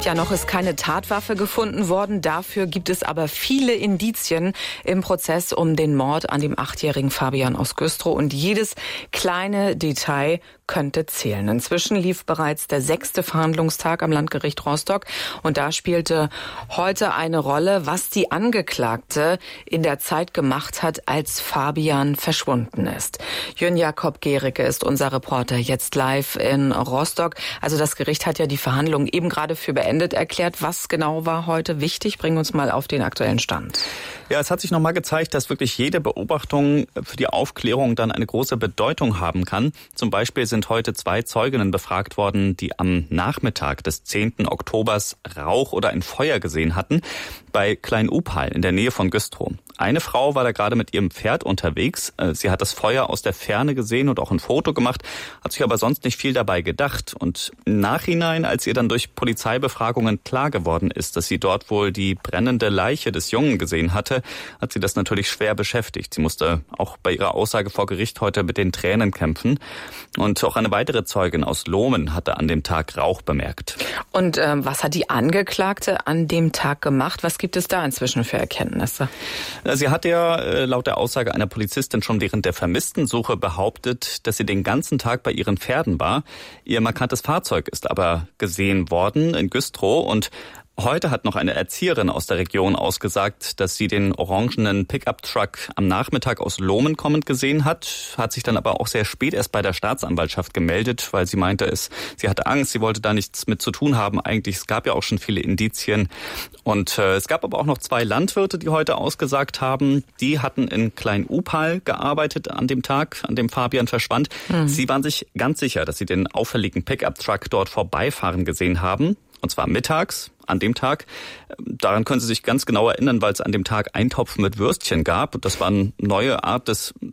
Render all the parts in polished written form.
Ja, noch ist keine Tatwaffe gefunden worden. Dafür gibt es aber viele Indizien im Prozess um den Mord an dem 8-jährigen Fabian aus Güstrow. Und jedes kleine Detail könnte zählen. Inzwischen lief bereits der 6. Verhandlungstag am Landgericht Rostock. Und da spielte heute eine Rolle, was die Angeklagte in der Zeit gemacht hat, als Fabian verschwunden ist. Jörn Jakob Gericke ist unser Reporter jetzt live in Rostock. Also das Gericht hat ja die Verhandlungen eben gerade für beendet erklärt. Was genau war heute wichtig? Bring uns mal auf den aktuellen Stand. Ja, es hat sich nochmal gezeigt, dass wirklich jede Beobachtung für die Aufklärung dann eine große Bedeutung haben kann. Zum Beispiel sind heute 2 Zeuginnen befragt worden, die am Nachmittag des 10. Oktobers Rauch oder ein Feuer gesehen hatten bei Klein-Upal in der Nähe von Güstrow. Eine Frau war da gerade mit ihrem Pferd unterwegs. Sie hat das Feuer aus der Ferne gesehen und auch ein Foto gemacht, hat sich aber sonst nicht viel dabei gedacht. Und im Nachhinein, als ihr dann durch Polizeibefragungen klar geworden ist, dass sie dort wohl die brennende Leiche des Jungen gesehen hatte, hat sie das natürlich schwer beschäftigt. Sie musste auch bei ihrer Aussage vor Gericht heute mit den Tränen kämpfen. Und auch eine weitere Zeugin aus Lohmen hatte an dem Tag Rauch bemerkt. Und was hat die Angeklagte an dem Tag gemacht? Was gibt es da inzwischen für Erkenntnisse? Sie hat ja laut der Aussage einer Polizistin schon während der Vermisstensuche behauptet, dass sie den ganzen Tag bei ihren Pferden war. Ihr markantes Fahrzeug ist aber gesehen worden in Güstrow und heute hat noch eine Erzieherin aus der Region ausgesagt, dass sie den orangenen Pickup-Truck am Nachmittag aus Lohmen kommend gesehen hat sich dann aber auch sehr spät erst bei der Staatsanwaltschaft gemeldet, weil sie meinte, sie hatte Angst, sie wollte da nichts mit zu tun haben. Eigentlich, es gab ja auch schon viele Indizien. Und es gab aber auch noch 2 Landwirte, die heute ausgesagt haben. Die hatten in Klein-Upal gearbeitet an dem Tag, an dem Fabian verschwand. Sie waren sich ganz sicher, dass sie den auffälligen Pickup-Truck dort vorbeifahren gesehen haben. Und zwar mittags, an dem Tag. Daran können Sie sich ganz genau erinnern, weil es an dem Tag Eintopf mit Würstchen gab. Das war eine neue Art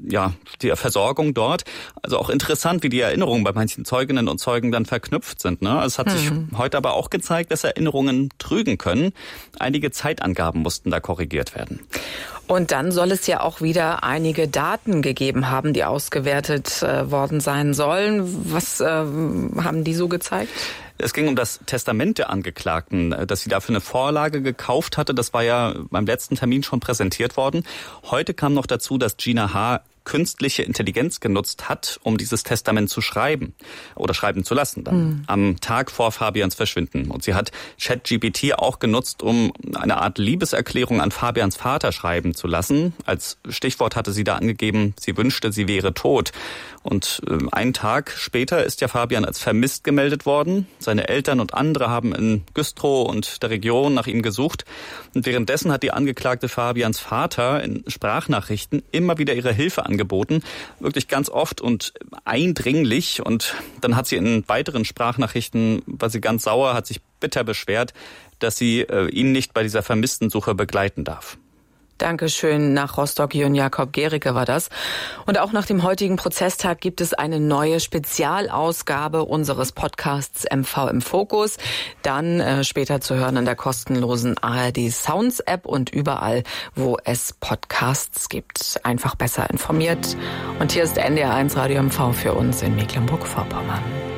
der Versorgung dort. Also auch interessant, wie die Erinnerungen bei manchen Zeuginnen und Zeugen dann verknüpft sind. Ne? Es hat sich heute aber auch gezeigt, dass Erinnerungen trügen können. Einige Zeitangaben mussten da korrigiert werden. Und dann soll es ja auch wieder einige Daten gegeben haben, die ausgewertet worden sein sollen. Was haben die so gezeigt? Es ging um das Testament der Angeklagten, dass sie dafür eine Vorlage gekauft hatte. Das war ja beim letzten Termin schon präsentiert worden. Heute kam noch dazu, dass Gina H. künstliche Intelligenz genutzt hat, um dieses Testament zu schreiben oder schreiben zu lassen dann am Tag vor Fabians Verschwinden. Und sie hat ChatGPT auch genutzt, um eine Art Liebeserklärung an Fabians Vater schreiben zu lassen. Als Stichwort hatte sie da angegeben, sie wünschte, sie wäre tot. Und einen Tag später ist ja Fabian als vermisst gemeldet worden. Seine Eltern und andere haben in Güstrow und der Region nach ihm gesucht. Und währenddessen hat die Angeklagte Fabians Vater in Sprachnachrichten immer wieder ihre Hilfe angeboten. Wirklich ganz oft und eindringlich. Und dann hat sie in weiteren Sprachnachrichten, war sie ganz sauer, hat sich bitter beschwert, dass sie ihn nicht bei dieser Vermisstensuche begleiten darf. Dankeschön nach Rostock. Jörn Jakob Gericke war das. Und auch nach dem heutigen Prozesstag gibt es eine neue Spezialausgabe unseres Podcasts MV im Fokus. Dann später zu hören in der kostenlosen ARD Sounds App und überall, wo es Podcasts gibt. Einfach besser informiert. Und hier ist NDR1 Radio MV für uns in Mecklenburg-Vorpommern.